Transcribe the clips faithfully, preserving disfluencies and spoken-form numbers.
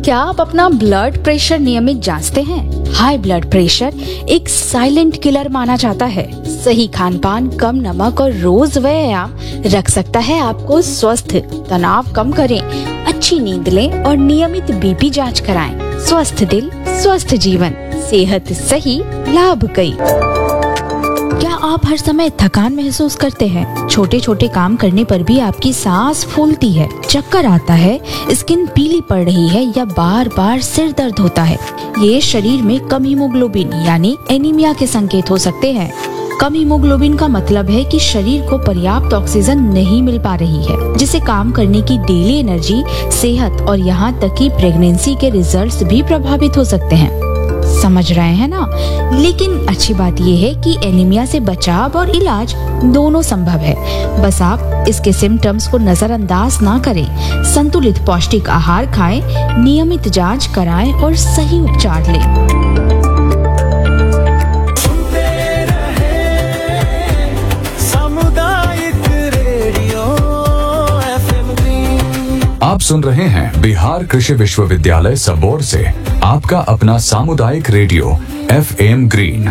क्या आप अपना ब्लड प्रेशर नियमित जांचते हैं? हाई ब्लड प्रेशर एक साइलेंट किलर माना जाता है। सही खान पान, कम नमक और रोज व्यायाम रख सकता है आपको स्वस्थ। तनाव कम करें, अच्छी नींद लें और नियमित बीपी जांच कराएं। स्वस्थ दिल, स्वस्थ जीवन, सेहत सही, लाभ कई। क्या आप हर समय थकान महसूस करते हैं? छोटे छोटे काम करने पर भी आपकी सांस फूलती है, चक्कर आता है, स्किन पीली पड़ रही है या बार बार सिर दर्द होता है? ये शरीर में कम हीमोग्लोबिन यानी एनीमिया के संकेत हो सकते हैं। कम हीमोग्लोबिन का मतलब है कि शरीर को पर्याप्त ऑक्सीजन नहीं मिल पा रही है, जिससे काम करने की डेली एनर्जी, सेहत और यहाँ तक कि प्रेगनेंसी के रिजल्ट्स भी प्रभावित हो सकते हैं। समझ रहे हैं ना? लेकिन अच्छी बात यह है कि एनीमिया से बचाव और इलाज दोनों संभव है। बस आप इसके सिम्टम्स को नजरअंदाज ना करें। संतुलित पौष्टिक आहार खाएं, नियमित जांच कराएं और सही उपचार लें। आप सुन रहे हैं बिहार कृषि विश्वविद्यालय सबौर से आपका अपना सामुदायिक रेडियो एफ एम ग्रीन।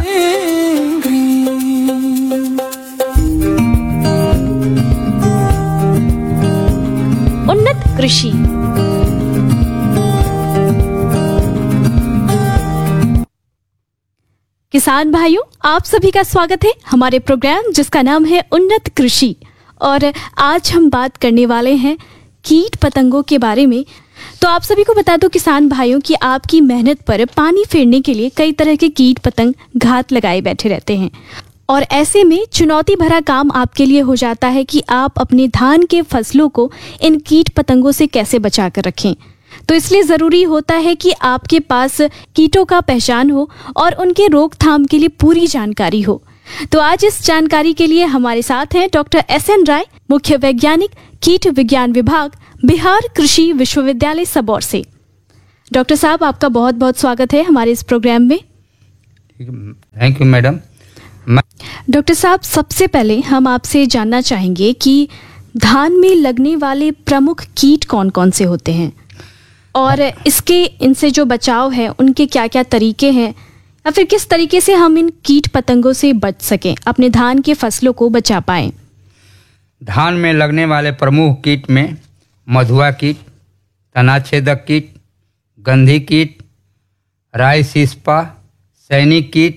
उन्नत कृषि। किसान भाइयों, आप सभी का स्वागत है हमारे प्रोग्राम जिसका नाम है उन्नत कृषि। और आज हम बात करने वाले हैं कीट पतंगों के बारे में। तो आप सभी को बता दो किसान भाइयों कि आपकी मेहनत पर पानी फेरने के लिए कई तरह के कीट पतंग घात लगाए बैठे रहते हैं, और ऐसे में चुनौती भरा काम आपके लिए हो जाता है कि आप अपने धान के फसलों को इन कीट पतंगों से कैसे बचा कर रखें। तो इसलिए ज़रूरी होता है कि आपके पास कीटों का पहचान हो और उनके रोकथाम के लिए पूरी जानकारी हो। तो आज इस जानकारी के लिए हमारे साथ हैं डॉक्टर एस एन राय, मुख्य वैज्ञानिक, कीट विज्ञान विभाग, बिहार कृषि विश्वविद्यालय सबौर से। डॉक्टर साहब, आपका बहुत बहुत स्वागत है हमारे इस प्रोग्राम में। Thank you madam. डॉक्टर साहब, सबसे पहले हम आपसे जानना चाहेंगे कि धान में लगने वाले प्रमुख कीट कौन कौन से होते हैं और इसके इनसे जो बचाव है उनके क्या क्या तरीके हैं, या फिर किस तरीके से हम इन कीट पतंगों से बच सकें, अपने धान के फसलों को बचा पाएं। धान में लगने वाले प्रमुख कीट में मधुआ कीट, तनाछेदक कीट, गंधी कीट, राई सिस्पा, सैनिक कीट,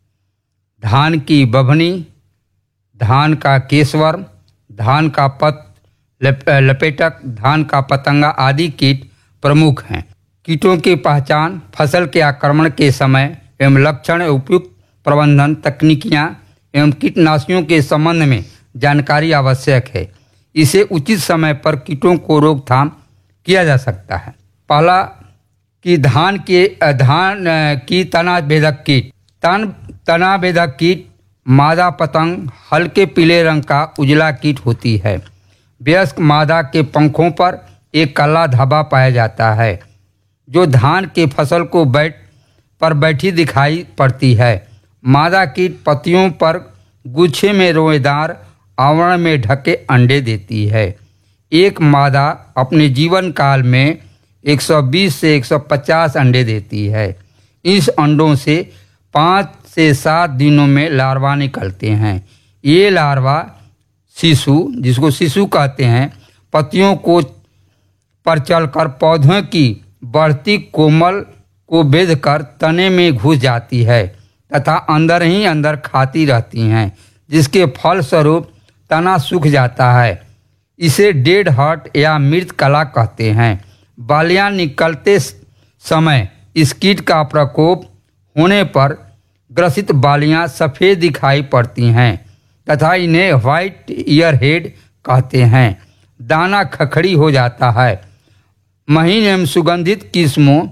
धान की बभनी, धान का केसवर्म, धान का पत लपेटक, धान का पतंगा आदि कीट प्रमुख हैं। कीटों की पहचान, फसल के आक्रमण के समय एवं लक्षण, उपयुक्त प्रबंधन तकनीकियाँ एवं कीटनाशियों के संबंध में जानकारी आवश्यक है। इसे उचित समय पर कीटों को रोकथाम किया जा सकता है। पहला कि धान के धान की तना भेदक कीट। तन तना भेदक कीट मादा पतंग हल्के पीले रंग का उजला कीट होती है। वयस्क मादा के पंखों पर एक काला धब्बा पाया जाता है जो धान के फसल को बैठ पर बैठी दिखाई पड़ती है। मादा कीट पत्तियों पर गुच्छे में रोएदार आवरण में ढके अंडे देती है। एक मादा अपने जीवन काल में एक सौ बीस से एक सौ पचास अंडे देती है। इस अंडों से पाँच से सात दिनों में लार्वा निकलते हैं। ये लार्वा शिशु, जिसको शिशु कहते हैं, पत्तियों को पर चलकर पौधों की बढ़ती कोमल को बेधकर तने में घुस जाती है तथा अंदर ही अंदर खाती रहती हैं, जिसके फलस्वरूप तना सूख जाता है। इसे डेड हर्ट या मृत कला कहते हैं। बालियां निकलते समय इस कीट का प्रकोप होने पर ग्रसित बालियां सफ़ेद दिखाई पड़ती हैं तथा इन्हें व्हाइट ईयर हेड कहते हैं। दाना खखड़ी हो जाता है। महीन एवं सुगंधित किस्मों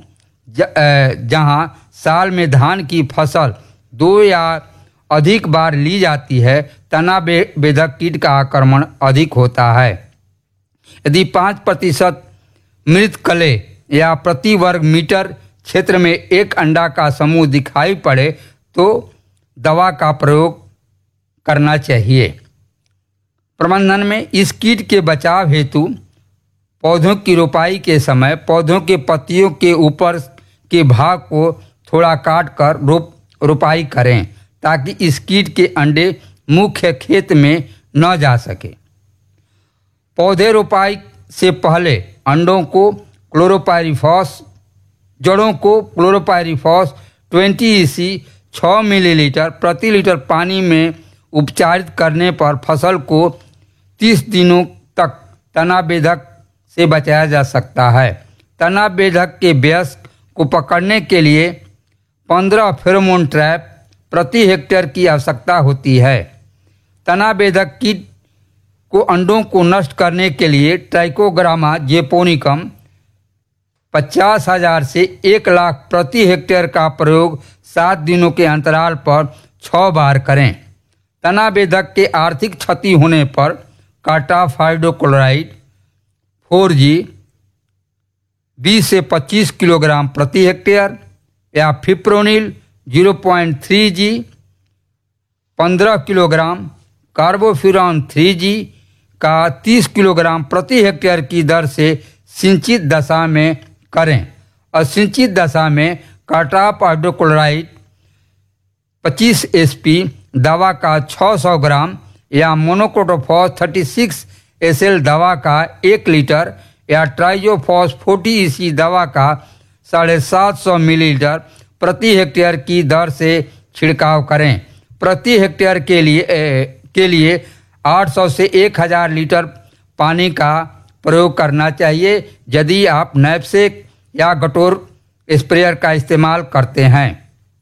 जहां साल में धान की फसल दो या अधिक बार ली जाती है, तना बेधक कीट का आक्रमण अधिक होता है। यदि पाँच प्रतिशत मृत कले या प्रति वर्ग मीटर क्षेत्र में एक अंडा का समूह दिखाई पड़े तो दवा का प्रयोग करना चाहिए। प्रबंधन में इस कीट के बचाव हेतु पौधों की रोपाई के समय पौधों के पत्तियों के ऊपर के भाग को थोड़ा काट कर रोप रोपाई करें ताकि इस कीट के अंडे मुख्य खेत में न जा सके। पौधे रोपाई से पहले अंडों को क्लोरोपाइरीफॉस जड़ों को क्लोरोपाइरीफॉस बीस ईसी छः मिलीलीटर प्रति लीटर पानी में उपचारित करने पर फसल को तीस दिनों तक तनाबेधक से बचाया जा सकता है। तनाबेधक के वयस्क को पकड़ने के लिए पंद्रह फेरोमोन ट्रैप प्रति हेक्टेयर की आवश्यकता होती है। तनाबेधक कीट को अंडों को नष्ट करने के लिए ट्राइकोग्रामा जेपोनिकम पचास हजार से एक लाख प्रति हेक्टेयर का प्रयोग सात दिनों के अंतराल पर छः बार करें। तनाबेधक के आर्थिक क्षति होने पर काटाफ हाइड्रोक्लोराइड फोर जी बीस से पच्चीस किलोग्राम प्रति हेक्टेयर या fipronil zero point three G पंद्रह किलोग्राम कार्बोफ्यूरॉन थ्री जी का तीस किलोग्राम प्रति हेक्टेयर की दर से सिंचित दशा में करें। असिंचित दशा में काटाफ हाइड्रोक्लोराइड पच्चीस एसपी दवा का छः सौ ग्राम या मोनोक्रोटोफॉस छत्तीस एसएल दवा का एक लीटर या ट्राइजोफॉस चालीस ईसी दवा का साढ़े सात सौ मिलीलीटर प्रति हेक्टेयर की दर से छिड़काव करें। प्रति हेक्टेयर के लिए ए, के लिए आठ सौ से एक हज़ार लीटर पानी का प्रयोग करना चाहिए यदि आप नैपसेक या गटोर स्प्रेयर का इस्तेमाल करते हैं।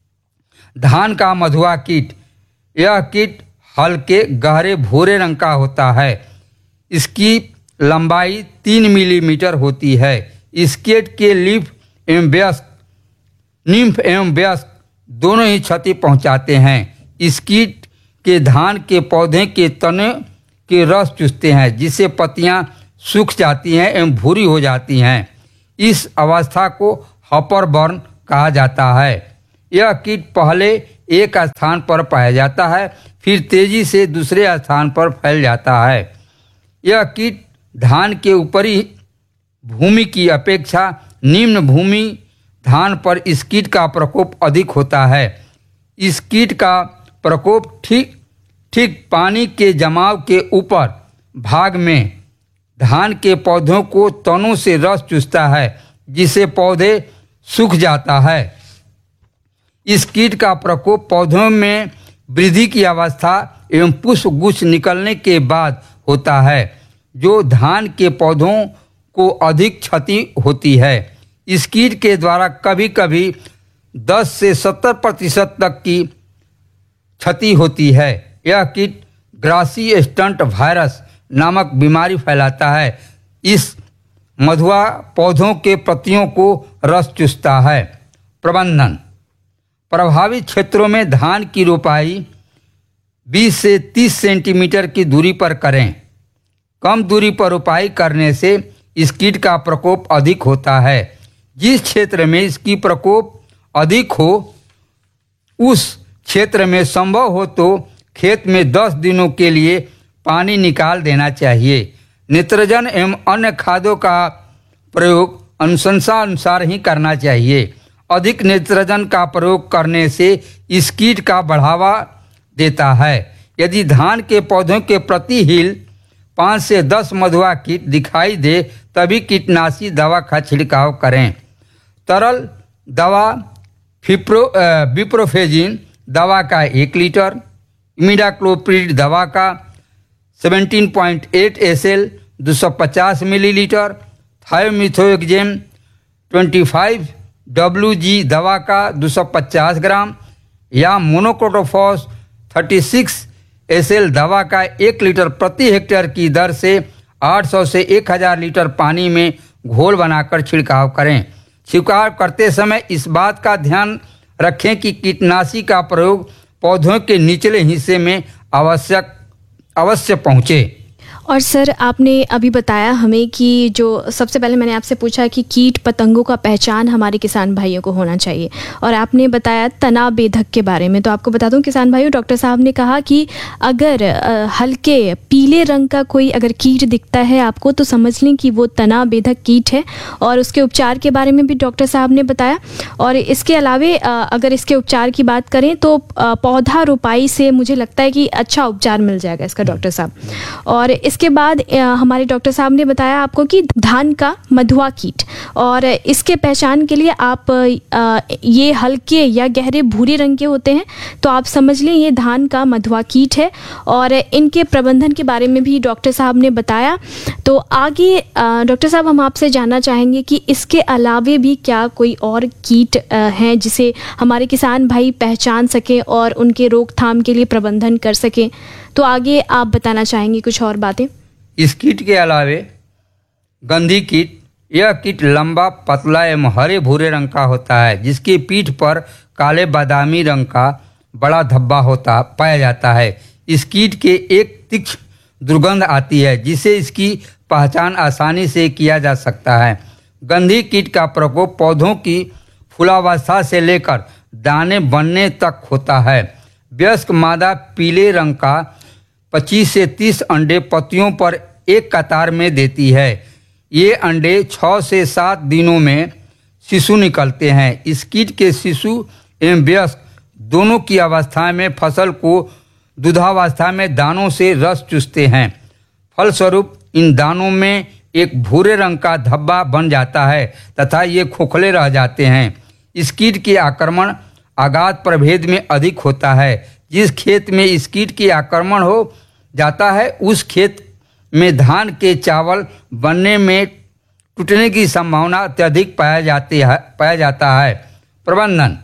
धान का मधुआ कीट, यह कीट हल्के गहरे भूरे रंग का होता है। इसकी लंबाई तीन मिलीमीटर होती है। इस कीट के लीफ एवं वयस्क निम्फ एवं वयस्क दोनों ही क्षति पहुंचाते हैं। इस कीट के धान के पौधे के तने के रस चूसते हैं जिससे पत्तियां सूख जाती हैं एवं भूरी हो जाती हैं। इस अवस्था को हॉपर बर्न कहा जाता है। यह कीट पहले एक स्थान पर पाया जाता है फिर तेजी से दूसरे स्थान पर फैल जाता है। यह कीट धान के ऊपरी भूमि की अपेक्षा निम्न भूमि धान पर इस कीट का प्रकोप अधिक होता है। इस कीट का प्रकोप ठीक ठीक पानी के जमाव के ऊपर भाग में धान के पौधों को तनों से रस चूसता है जिससे पौधे सूख जाता है। इस कीट का प्रकोप पौधों में वृद्धि की अवस्था एवं पुष्प गुच्छ निकलने के बाद होता है जो धान के पौधों को अधिक क्षति होती है। इस कीट के द्वारा कभी कभी दस से सत्तर प्रतिशत तक की क्षति होती है। यह कीट ग्रासी स्टंट वायरस नामक बीमारी फैलाता है। इस मधुआ पौधों के पत्तियों को रस चूसता है। प्रबंधन, प्रभावित क्षेत्रों में धान की रोपाई बीस से तीस सेंटीमीटर की दूरी पर करें। कम दूरी पर रोपाई करने से इस कीट का प्रकोप अधिक होता है। जिस क्षेत्र में इसकी प्रकोप अधिक हो उस क्षेत्र में संभव हो तो खेत में दस दिनों के लिए पानी निकाल देना चाहिए। नित्रजन एवं अन्य खादों का प्रयोग अनुशंसा अनुसार ही करना चाहिए। अधिक नित्रजन का प्रयोग करने से इस कीट का बढ़ावा देता है। यदि धान के पौधों के प्रति हील पाँच से दस मधुआ कीट दिखाई दे तभी कीटनाशी दवा का छिड़काव करें। तरल दवा फिप्रो बिप्रोफेजिन दवा का एक लीटर, इमिडाक्लोप्रिड दवा का सत्रह पॉइंट आठ एस एल दो सौ पचास मिलीलीटर, थायोमिथोएक्जेम पच्चीस डब्ल्यू जी दवा का दो सौ पचास ग्राम या मोनोक्रोटोफॉस छत्तीस एस एल दवा का एक लीटर प्रति हेक्टेयर की दर से आठ सौ से एक हज़ार लीटर पानी में घोल बनाकर छिड़काव करें। छिड़काव करते समय इस बात का ध्यान रखें कि कीटनाशी का प्रयोग पौधों के निचले हिस्से में आवश्यक अवश्य पहुँचे। और सर आपने अभी बताया हमें कि जो सबसे पहले मैंने आपसे पूछा कि कीट पतंगों का पहचान हमारे किसान भाइयों को होना चाहिए, और आपने बताया तना बेधक के बारे में। तो आपको बता दूं किसान भाइयों, डॉक्टर साहब ने कहा कि अगर हल्के पीले रंग का कोई अगर कीट दिखता है आपको तो समझ लें कि वो तना बेधक कीट है, और उसके उपचार के बारे में भी डॉक्टर साहब ने बताया। और इसके अलावे अगर इसके उपचार की बात करें तो पौधा रोपाई से मुझे लगता है कि अच्छा उपचार मिल जाएगा इसका डॉक्टर साहब। और इसके बाद हमारे डॉक्टर साहब ने बताया आपको कि धान का मधुआ कीट, और इसके पहचान के लिए आप ये हल्के या गहरे भूरे रंग के होते हैं तो आप समझ लें ये धान का मधुआ कीट है। और इनके प्रबंधन के बारे में भी डॉक्टर साहब ने बताया। तो आगे डॉक्टर साहब हम आपसे जानना चाहेंगे कि इसके अलावे भी क्या कोई और कीट हैं जिसे हमारे किसान भाई पहचान सकें और उनके रोकथाम के लिए प्रबंधन कर सकें। तो आगे आप बताना चाहेंगे कुछ और बातें। इस कीट के अलावे गंधी कीट, यह कीट लंबा, पतला एवं हरे भूरे रंग का होता है, जिसकी पीठ पर काले बादामी रंग का बड़ा धब्बा होता पाया जाता है। इस कीट के एक तीक्ष्ण दुर्गंध आती है, जिससे इसकी पहचान आसानी से किया जा सकता है। गंधी कीट का प्रकोप पौधों की फूलावस्था से लेकर दाने बनने तक होता है। वयस्क मादा पीले रंग का पच्चीस से तीस अंडे पत्तियों पर एक कतार में देती है। ये अंडे छः से सात दिनों में शिशु निकलते हैं। इस कीट के शिशु एवं वयस्क दोनों की अवस्था में फसल को दुधावस्था में दानों से रस चूसते हैं। फलस्वरूप इन दानों में एक भूरे रंग का धब्बा बन जाता है तथा ये खोखले रह जाते हैं। इस कीट के आक्रमण आगाध प्रभेद में अधिक होता है। जिस खेत में इस कीट की आक्रमण हो जाता है उस खेत में धान के चावल बनने में टूटने की संभावना अत्यधिक पाया जाती है पाया जाता है। प्रबंधन: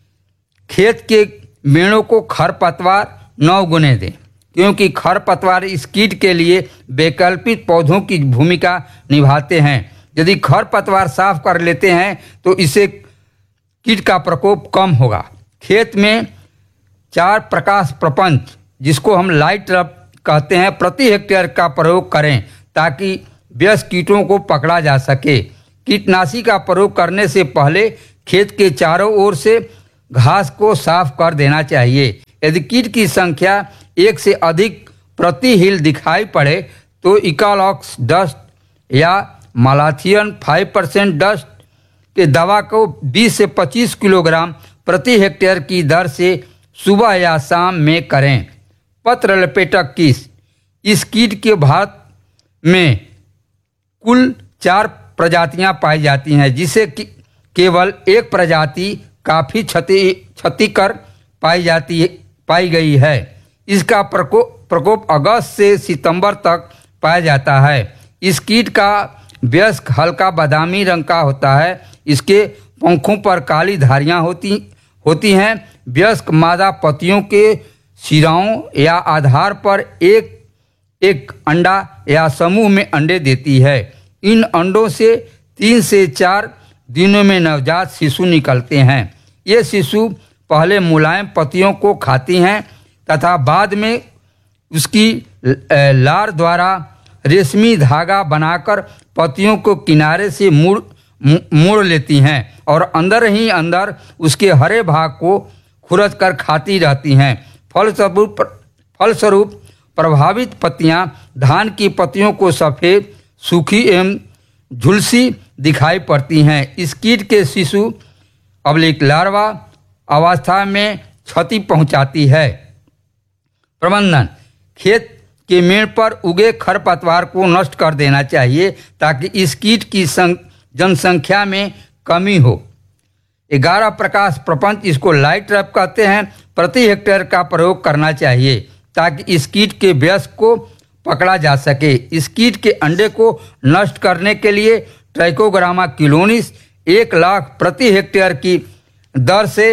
खेत के मेड़ों को खरपतवार न उगने दें, क्योंकि खरपतवार इस कीट के लिए वैकल्पिक पौधों की भूमिका निभाते हैं। यदि खरपतवार साफ कर लेते हैं तो इससे कीट का प्रकोप कम होगा। खेत में चार प्रकाश प्रपंच, जिसको हम लाइट रब कहते हैं, प्रति हेक्टेयर का प्रयोग करें ताकि व्यस्त कीटों को पकड़ा जा सके। कीटनाशी का प्रयोग करने से पहले खेत के चारों ओर से घास को साफ कर देना चाहिए। यदि कीट की संख्या एक से अधिक प्रति हिल दिखाई पड़े तो इकालॉक्स डस्ट या मालाथियन फाइव परसेंट डस्ट के दवा को बीस से पच्चीस किलोग्राम प्रति हेक्टेयर की दर से सुबह या शाम में करें। पत्र लपेटक कीट, इस कीट के भारत में कुल चार प्रजातियां पाई जाती हैं, जिसे केवल एक प्रजाति काफ़ी क्षति क्षतिकर पाई जाती पाई गई है। इसका प्रकोप प्रकोप अगस्त से सितंबर तक पाया जाता है। इस कीट का वयस्क हल्का बादामी रंग का होता है। इसके पंखों पर काली धारियां होती होती हैं। वयस्क मादा पत्तियों के सिराओं या आधार पर एक एक अंडा या समूह में अंडे देती है। इन अंडों से तीन से चार दिनों में नवजात शिशु निकलते हैं। ये शिशु पहले मुलायम पत्तियों को खाती हैं तथा बाद में उसकी लार द्वारा रेशमी धागा बनाकर पत्तियों को किनारे से मुड़ मोड़ लेती हैं और अंदर ही अंदर उसके हरे भाग को खुरच कर खाती रहती हैं। फलस्वरूप फलस्वरूप प्रभावित पत्तियां धान की पत्तियों को सफ़ेद, सूखी एवं झुलसी दिखाई पड़ती हैं। इस कीट के शिशु अब्लिक लार्वा अवस्था में क्षति पहुंचाती है। प्रबंधन: खेत के मेड़ पर उगे खरपतवार को नष्ट कर देना चाहिए ताकि इस कीट की जनसंख्या में कमी हो। ग्यारह प्रकाश प्रपंच, इसको लाइट रैप कहते हैं, प्रति हेक्टेयर का प्रयोग करना चाहिए ताकि इस कीट के वयस्क को पकड़ा जा सके। इस कीट के अंडे को नष्ट करने के लिए ट्राइकोग्रामा किलोनिस एक लाख प्रति हेक्टेयर की दर से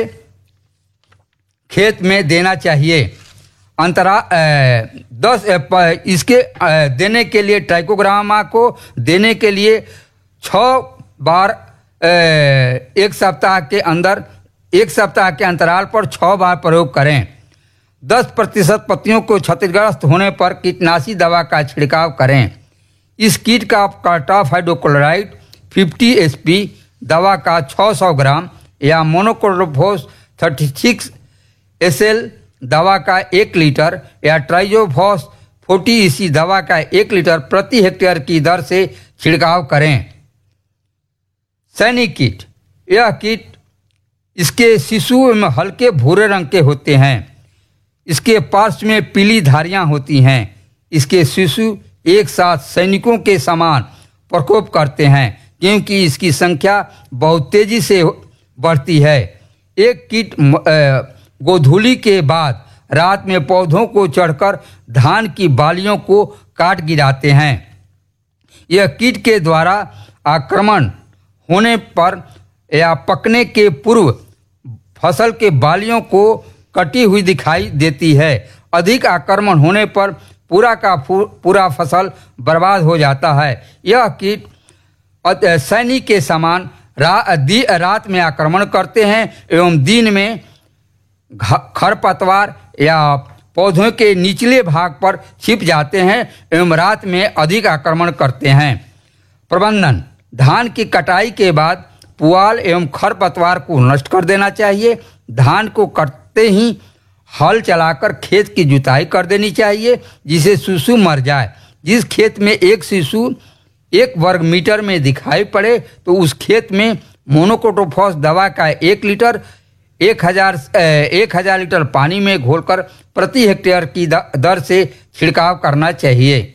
खेत में देना चाहिए। अंतरा दस इसके आ, देने के लिए ट्राइकोग्रामा को देने के लिए छः बार आ, एक सप्ताह के अंदर एक सप्ताह के अंतराल पर छः बार प्रयोग करें। दस प्रतिशत पत्तियों को क्षतिग्रस्त होने पर कीटनाशी दवा का छिड़काव करें। इस कीट का कार्टाफ हाइड्रोक्लोराइड पचास एस पी दवा का छह सौ ग्राम या मोनोक्रोटोफॉस छत्तीस एस एल दवा का एक लीटर या ट्राइजोफॉस चालीस ई सी दवा का एक लीटर प्रति हेक्टेयर की दर से छिड़काव करें। सैनिक कीट, यह कीट इसके शिशु में हल्के भूरे रंग के होते हैं। इसके पार्श्व में पीली धारियां होती हैं। इसके शिशु एक साथ सैनिकों के समान प्रकोप करते हैं क्योंकि इसकी संख्या बहुत तेजी से बढ़ती है। एक कीट गोधूली के बाद रात में पौधों को चढ़कर धान की बालियों को काट गिराते हैं। यह कीट के द्वारा आक्रमण होने पर या पकने के पूर्व फसल के बालियों को कटी हुई दिखाई देती है। अधिक आक्रमण होने पर पूरा का पूरा फसल बर्बाद हो जाता है। यह कीट सैनिक के समान रा, दी, रात में आक्रमण करते हैं एवं दिन में खरपतवार या पौधों के निचले भाग पर छिप जाते हैं एवं रात में अधिक आक्रमण करते हैं। प्रबंधन, धान की कटाई के बाद पुआल एवं खरपतवार को नष्ट कर देना चाहिए। धान को कटते ही हल चलाकर खेत की जुताई कर देनी चाहिए जिससे शिशु मर जाए। जिस खेत में एक शिशु एक वर्ग मीटर में दिखाई पड़े तो उस खेत में मोनोक्रोटोफॉस दवा का एक लीटर एक हजार एक हजार लीटर पानी में घोलकर प्रति हेक्टेयर की दर से छिड़काव करना चाहिए।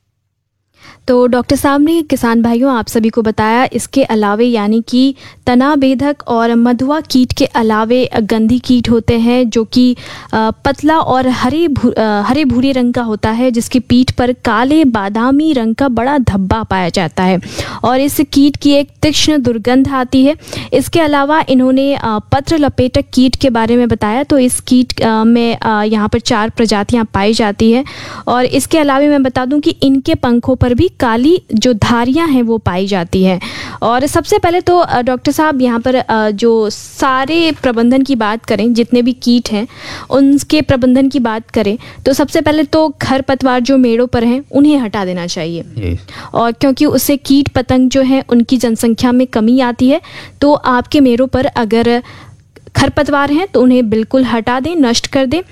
तो डॉक्टर साहब ने किसान भाइयों आप सभी को बताया इसके अलावे यानी कि तना बेधक और मधुआ कीट के अलावे गंधी कीट होते हैं जो कि पतला और हरे भू, हरे भूरे रंग का होता है जिसकी पीठ पर काले बादामी रंग का बड़ा धब्बा पाया जाता है और इस कीट की एक तीक्ष्ण दुर्गंध आती है। इसके अलावा इन्होंने पत्र लपेटक कीट के बारे में बताया। तो इस कीट में यहाँ पर चार प्रजातियाँ पाई जाती हैं और इसके अलावा मैं बता दूँ कि इनके पंखों पर भी काली जो धारियां हैं वो पाई जाती हैं। और सबसे पहले तो डॉक्टर साहब यहाँ पर जो सारे प्रबंधन की बात करें, जितने भी कीट हैं उनके प्रबंधन की बात करें तो सबसे पहले तो खरपतवार जो मेड़ों पर हैं उन्हें हटा देना चाहिए और क्योंकि उससे कीट पतंग जो हैं उनकी जनसंख्या में कमी आती है। तो आपके मेड़ों पर अगर खरपतवार हैं तो उन्हें बिल्कुल हटा दें, नष्ट कर दें।